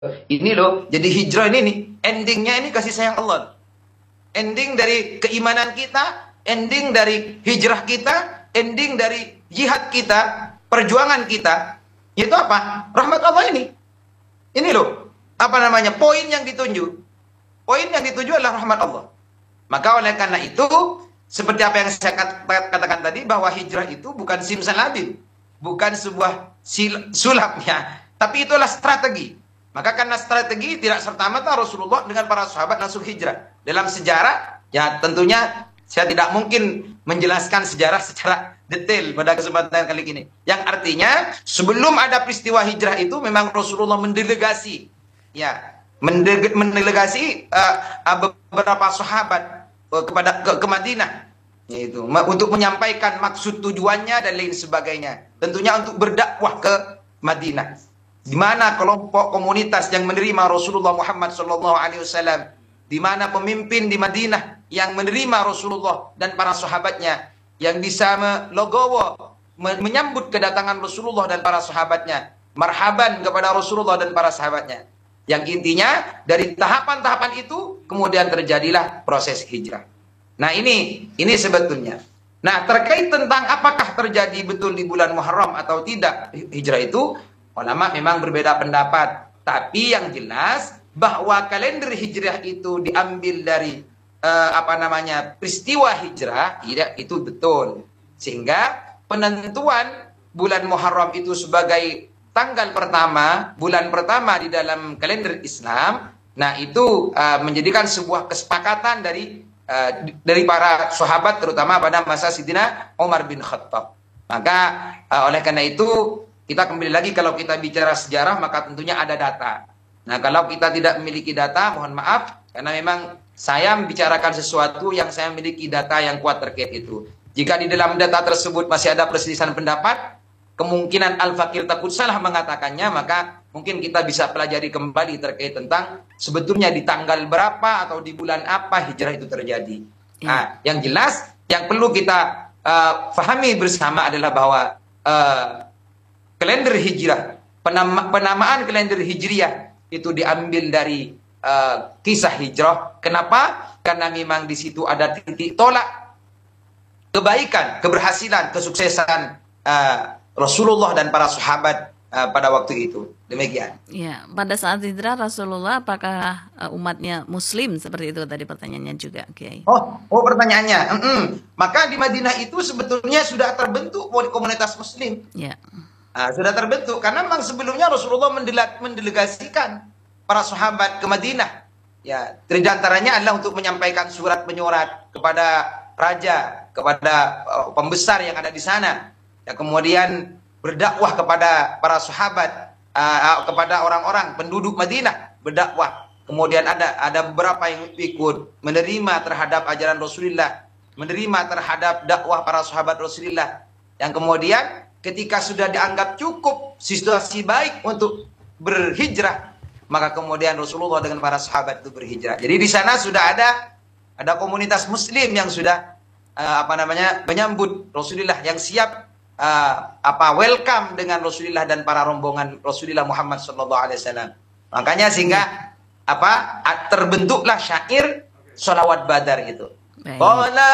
Ini loh, jadi hijrah ini nih, endingnya ini kasih sayang Allah. Ending dari keimanan kita, ending dari hijrah kita, ending dari jihad kita, perjuangan kita. Itu apa? Rahmat Allah ini. Ini loh, apa namanya? Poin yang ditunjuk. Poin yang dituju adalah rahmat Allah. Maka oleh karena itu, seperti apa yang saya katakan tadi, bahwa hijrah itu bukan simsalabim, bukan sebuah sulapnya, tapi itulah strategi. Maka karena strategi tidak serta-merta Rasulullah dengan para sahabat langsung hijrah. Dalam sejarah, ya tentunya saya tidak mungkin menjelaskan sejarah secara detail pada kesempatan kali ini. Yang artinya sebelum ada peristiwa hijrah itu memang Rasulullah mendelegasi, ya mendelegasi beberapa sahabat ke Madinah, yaitu untuk menyampaikan maksud tujuannya dan lain sebagainya. Tentunya untuk berdakwah ke Madinah, di mana kelompok komunitas yang menerima Rasulullah Muhammad SAW, di mana pemimpin di Madinah yang menerima Rasulullah dan para sahabatnya, yang bisa melogowo menyambut kedatangan Rasulullah dan para sahabatnya, marhaban kepada Rasulullah dan para sahabatnya. Yang intinya dari tahapan-tahapan itu kemudian terjadilah proses hijrah. Nah ini sebetulnya. Nah terkait tentang apakah terjadi betul di bulan Muharram atau tidak hijrah itu, ulama memang berbeda pendapat. Tapi yang jelas bahwa kalender hijrah itu diambil dari peristiwa hijrah, tidak, itu betul. Sehingga penentuan bulan Muharram itu sebagai tanggal pertama, bulan pertama di dalam kalender Islam, nah itu menjadikan sebuah kesepakatan dari para sahabat, terutama pada masa Sidina Umar bin Khattab. Maka oleh karena itu kita kembali lagi, kalau kita bicara sejarah maka tentunya ada data. Nah kalau kita tidak memiliki data, mohon maaf, karena memang saya membicarakan sesuatu yang saya memiliki data yang kuat terkait itu. Jika di dalam data tersebut masih ada perselisihan pendapat, kemungkinan Al-Fakir takut salah mengatakannya, maka mungkin kita bisa pelajari kembali terkait tentang sebetulnya di tanggal berapa atau di bulan apa hijrah itu terjadi. Nah, yang jelas yang perlu kita pahami bersama adalah bahwa kalender hijrah, penamaan kalender hijriah itu diambil dari kisah hijrah. Kenapa? Karena memang di situ ada titik tolak kebaikan, keberhasilan, kesuksesan Rasulullah dan para sahabat pada waktu itu. Demikian. Ya, pada saat hijrah Rasulullah apakah umatnya Muslim, seperti itu tadi pertanyaannya juga, Kiai? Oh pertanyaannya. Maka di Madinah itu sebetulnya sudah terbentuk komunitas Muslim. Ya. Sudah terbentuk karena memang sebelumnya Rasulullah mendelegasikan para sahabat ke Madinah. Ya, di antaranya adalah untuk menyampaikan surat menyurat kepada raja, kepada pembesar yang ada di sana. Ya, kemudian berdakwah kepada para sahabat, kepada orang-orang penduduk Madinah, berdakwah. Kemudian ada beberapa yang ikut menerima terhadap ajaran Rasulullah, menerima terhadap dakwah para sahabat Rasulullah. Yang kemudian ketika sudah dianggap cukup situasi baik untuk berhijrah, maka kemudian Rasulullah dengan para sahabat itu berhijrah. Jadi di sana sudah ada komunitas Muslim yang sudah menyambut Rasulullah, yang siap welcome dengan Rasulullah dan para rombongan Rasulullah Muhammad SAW. Makanya sehingga terbentuklah syair sholawat Badar itu.